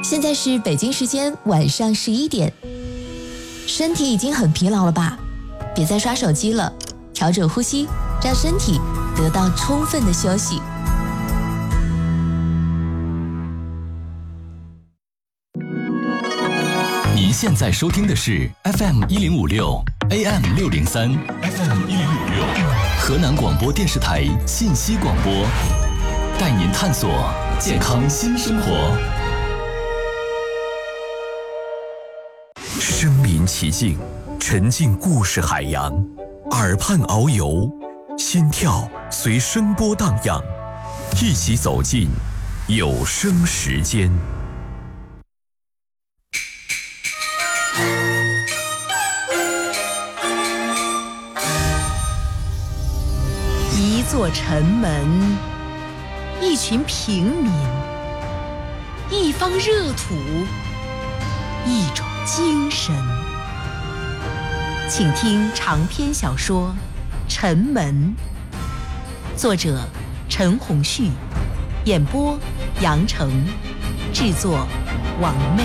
现在是北京时间晚上11点，身体已经很疲劳了吧？别再刷手机了，调整呼吸，让身体得到充分的休息。 您现在收听的是 FM1056 AM603 FM1056 河南广播电视台信息广播，带您探索健康新生活。 身临其境，沉浸故事海洋，耳畔遨游，心跳随声波荡漾，一起走进有声时间。 一座城门，一群平民，一方热土，一种精神。请听长篇小说《城门》，作者陈鸿旭，演播杨成，制作王妹。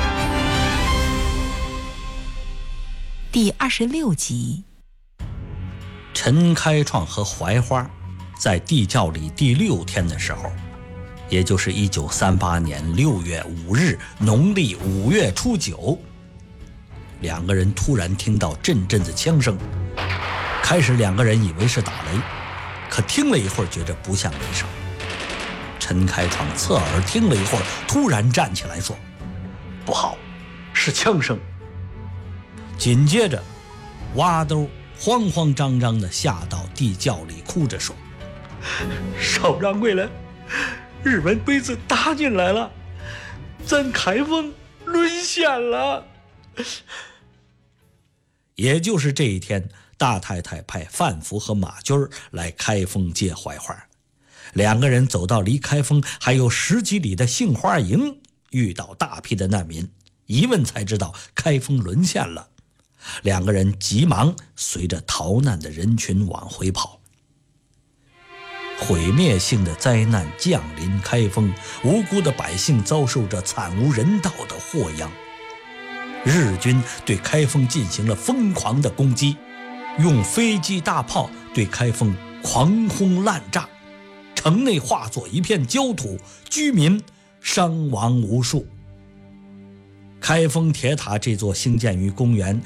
第26集。 陈开创和槐花在地窖里第6天的时候，也就是1938年6月5日农历5月初9，两个人突然听到阵阵的枪声。开始两个人以为是打雷，可听了一会儿觉着不像雷声。陈开创侧耳听了一会儿，突然站起来说：“不好，是枪声。”紧接着挖兜慌慌张张地下到地窖里，哭着说：“少掌柜了，日本鬼子打进来了，咱开封沦陷了。”也就是这一天，大太太派范福和马军来开封接槐花，两个人走到离开封还有10几里的杏花营，遇到大批的难民，一问才知道开封沦陷了。两个人急忙随着逃难的人群往回跑。毁灭性的灾难降临开封，无辜的百姓遭受着惨无人道的祸殃。日军对开封进行了疯狂的攻击，用飞机大炮对开封狂轰滥炸，城内化作一片焦土，居民伤亡无数。开封铁塔这座兴建于公元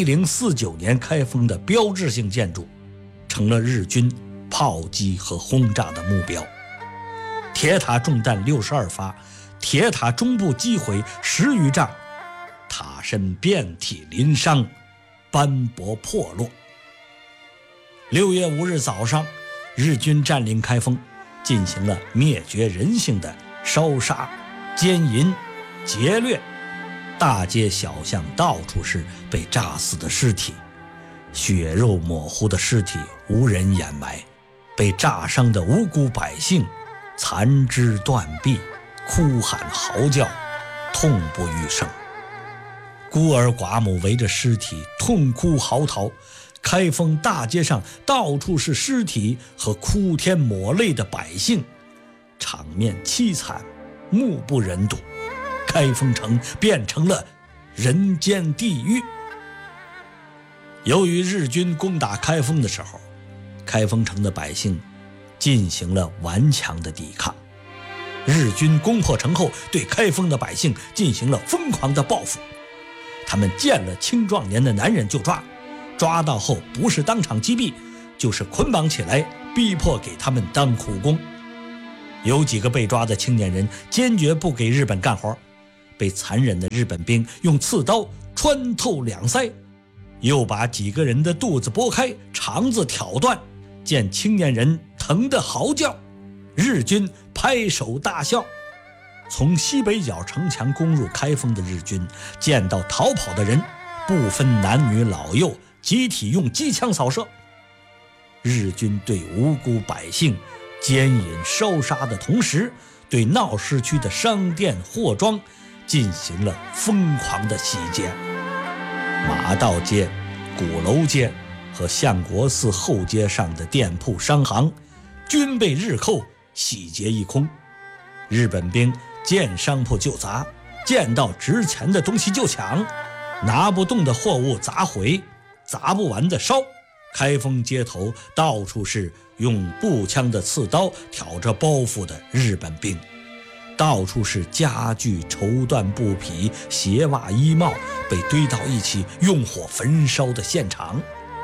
1049年开封的标志性建筑，成了日军炮击和轰炸的目标。铁塔中弹62发，铁塔中部击毁10余丈，塔身遍体鳞伤，斑驳破落。6月5日早上，日军占领开封，进行了灭绝人性的烧杀、奸淫、劫掠。大街小巷到处是被炸死的尸体，血肉模糊的尸体无人掩埋，被炸伤的无辜百姓残肢断臂，哭喊嚎叫，痛不欲生。孤儿寡母围着尸体痛哭嚎啕，开封大街上到处是尸体和哭天抹泪的百姓，场面凄惨，目不忍睹。开封城变成了人间地狱。由于日军攻打开封的时候，开封城的百姓进行了顽强的抵抗。日军攻破城后，对开封的百姓进行了疯狂的报复。他们见了青壮年的男人就抓，抓到后不是当场击毙，就是捆绑起来，逼迫给他们当苦工。有几个被抓的青年人坚决不给日本干活，被残忍的日本兵用刺刀穿透两腮，又把几个人的肚子剥开，肠子挑断，见青年人疼得嚎叫，日军拍手大笑。从西北角城墙攻入开封的日军见到逃跑的人，不分男女老幼，集体用机枪扫射。日军对无辜百姓奸淫烧杀的同时，对闹市区的商店货庄进行了疯狂的洗劫。马道街、鼓楼街和相国寺后街上的店铺商行均被日寇洗劫一空。日本兵见商铺就砸， 见到值钱的东西就抢，拿不动的货物砸毁，砸不完的烧。开封街头到处是用步枪的刺刀挑着包袱的日本兵，到处是家具、绸缎、布匹、鞋袜、衣帽被堆到一起用火焚烧的现场。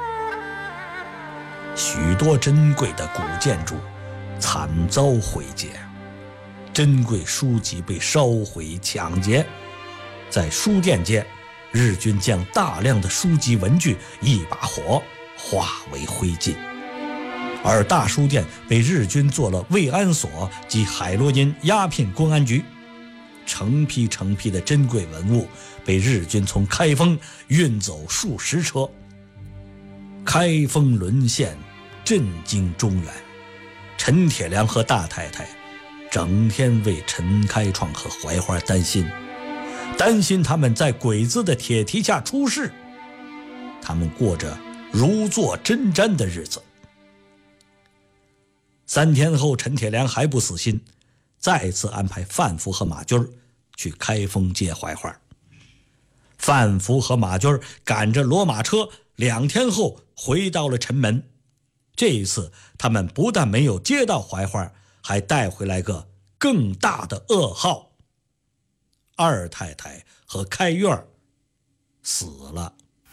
许多珍贵的古建筑惨遭毁解，珍贵书籍被烧毁抢劫。在书店街，日军将大量的书籍文具一把火化为灰烬，而大书店被日军做了慰安所及海洛因鸦片公安局，成批成批的珍贵文物被日军从开封运走数十车。开封沦陷，震惊中原。陈铁良和大太太整天为陈开创和槐花担心他们在鬼子的铁蹄下出事。他们过着如坐针毡的日子。3天后，陈铁良还不死心，再次安排范福和马军去开封接槐花。范福和马军赶着骡马车2天后回到了城门。这一次他们不但没有接到槐花，还带回来个更大的噩耗：二太太和开院死了。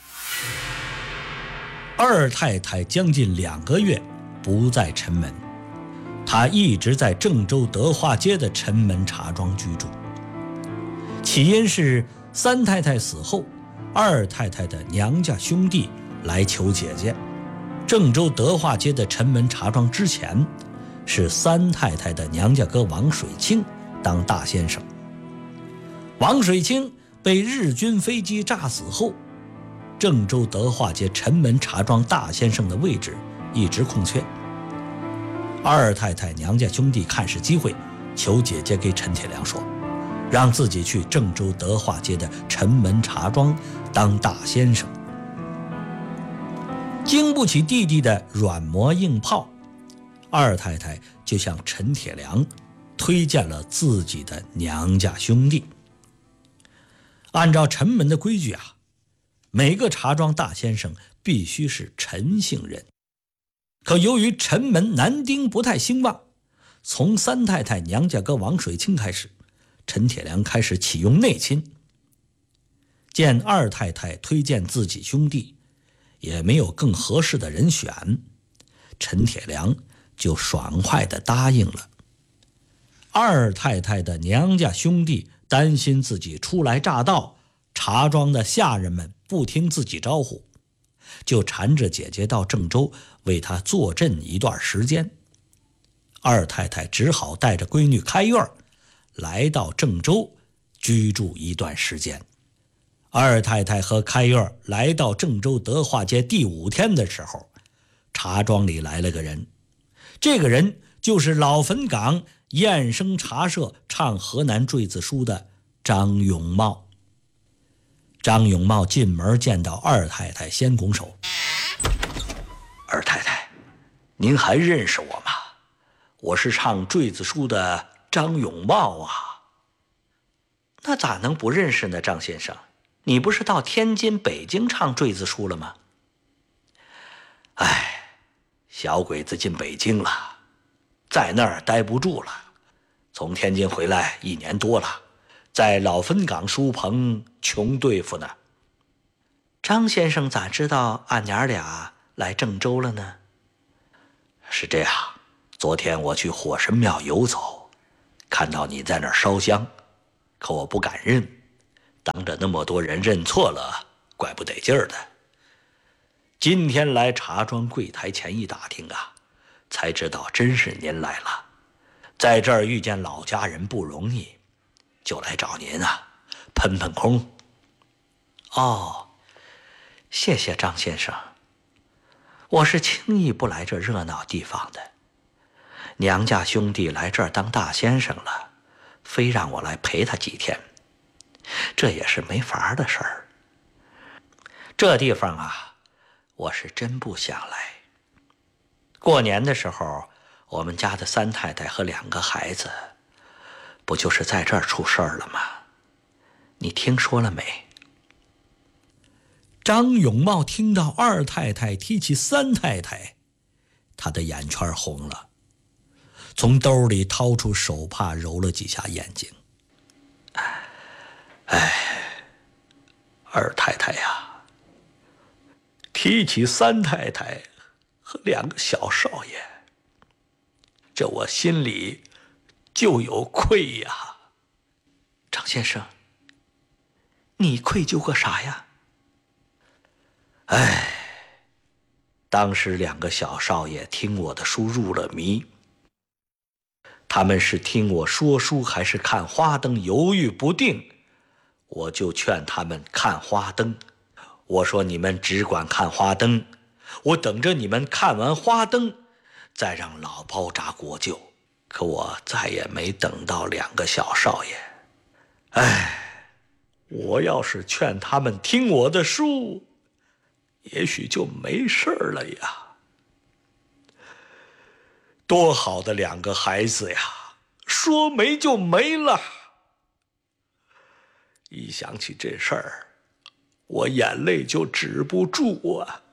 二太太将近2个月不在城门，她一直在郑州德化街的城门茶庄居住。起因是三太太死后，二太太的娘家兄弟来求姐姐。郑州德化街的城门茶庄之前是三太太的娘家哥王水清当大先生。王水清被日军飞机炸死后，郑州德化街城门茶庄大先生的位置一直空缺。二太太娘家兄弟看是机会，求姐姐给陈铁良说，让自己去郑州德化街的城门茶庄当大先生。经不起弟弟的软磨硬泡，二太太就向陈铁良推荐了自己的娘家兄弟。按照城门的规矩啊，每个茶庄大先生必须是陈姓人。可由于城门男丁不太兴旺，从三太太娘家哥王水清开始，陈铁良开始启用内亲。见二太太推荐自己兄弟，也没有更合适的人选，陈铁良就爽快地答应了。二太太的娘家兄弟担心自己初来乍到，茶庄的下人们不听自己招呼，就缠着姐姐到郑州为她坐镇一段时间。二太太只好带着闺女开院来到郑州居住一段时间。二太太和开院来到郑州德化街第5天的时候，茶庄里来了个人。这个人就是老坟岗燕生茶社唱河南坠子书的张永茂。张永茂进门见到二太太，先拱手：“二太太，您还认识我吗？我是唱坠子书的张永茂啊。”“那咋能不认识呢，张先生？你不是到天津、北京唱坠子书了吗？”“哎，小鬼子进北京了，在那儿待不住了，从天津回来1年多了，在老坟岗书棚穷对付呢。”“张先生咋知道俺娘俩来郑州了呢？”“是这样，昨天我去火神庙游走，看到你在那儿烧香，可我不敢认，当着那么多人认错了，怪不得劲儿的。今天来茶庄柜台前一打听啊，才知道真是您来了。在这儿遇见老家人不容易，就来找您啊，喷喷空。”“哦，谢谢张先生，我是轻易不来这热闹地方的。娘家兄弟来这儿当大先生了，非让我来陪他几天，这也是没法的事儿。这地方啊，我是真不想来。过年的时候，我们家的三太太和2个孩子，不就是在这儿出事儿了吗？ 你听说了没？”张永茂听到二太太提起三太太，他的眼圈红了，从兜里掏出手帕揉了几下眼睛。二太太呀，提起三太太和2个小少爷，这我心里就有愧呀。张先生，你愧疚个啥呀？当时2个小少爷听我的书入了迷，他们是听我说书还是看花灯犹豫不定，我就劝他们看花灯。我说你们只管看花灯，我等着你们看完花灯再让老包扎国舅。可我再也没等到2个小少爷。我要是劝他们听我的书，也许就没事了呀。多好的2个孩子呀，说没就没了。一想起这事儿，我眼泪就止不住啊。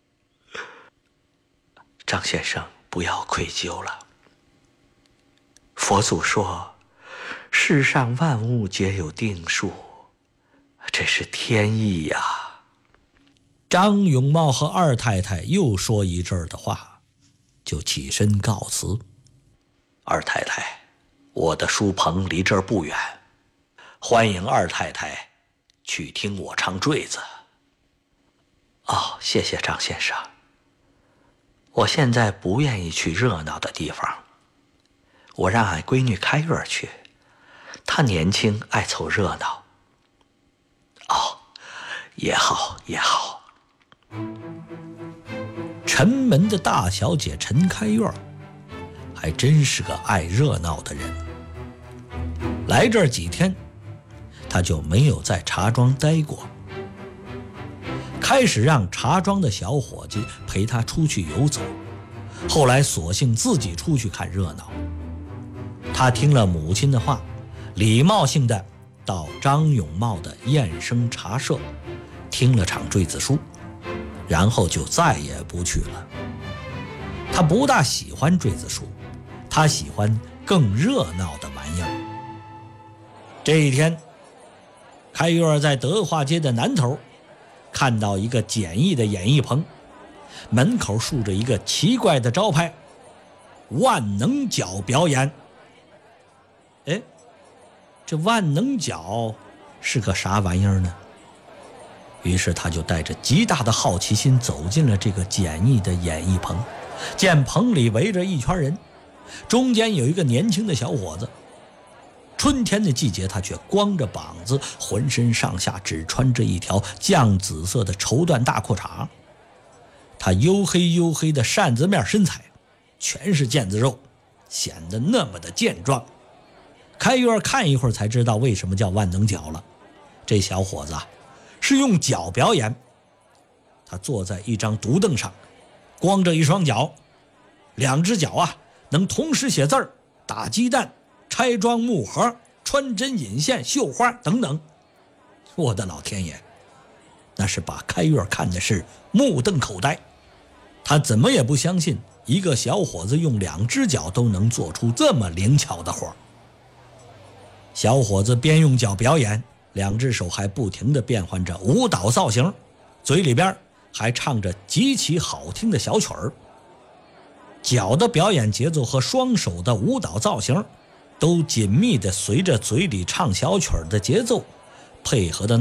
张先生，不要愧疚了。佛祖说，世上万物皆有定数，这是天意呀。张永茂和二太太又说一阵儿的话，就起身告辞。二太太，我的书棚离这儿不远，欢迎二太太去听我唱坠子。谢谢张先生。我现在不愿意去热闹的地方，我让俺闺女开月去，她年轻爱凑热闹。也好也好。陈门的大小姐陈开月还真是个爱热闹的人。来这儿几天，她就没有在茶庄待过，开始让茶庄的小伙计陪她出去游走，后来索性自己出去看热闹。她听了母亲的话，礼貌性的到张永茂的燕生茶社听了场坠子书，然后就再也不去了。他不大喜欢坠子书，他喜欢更热闹的玩意儿。这一天，开月在德化街的南头看到一个简易的演艺棚，门口竖着一个奇怪的招牌——万能角表演。这万能角是个啥玩意儿呢？于是他就带着极大的好奇心走进了这个简易的演艺棚，见棚里围着一圈人，中间有一个年轻的小伙子。春天的季节，他却光着膀子，浑身上下只穿着一条绛紫色的绸缎大裤衩。他黝黑的扇子面身材，全是腱子肉，显得那么的健壮。开月看一会儿才知道为什么叫万能脚了。这小伙子是用脚表演。他坐在一张独凳上，光着一双脚，2只脚能同时写字儿、打鸡蛋、拆装木盒、穿针引线、绣花等等。我的老天爷，那是把开月看的是目瞪口呆。他怎么也不相信一个小伙子用2只脚都能做出这么灵巧的活。小伙子边用脚表演，2只手还不停地变换着舞蹈造型，嘴里边还唱着极其好听的小曲儿。脚的表演节奏和双手的舞蹈造型都紧密地随着嘴里唱小曲儿的节奏配合的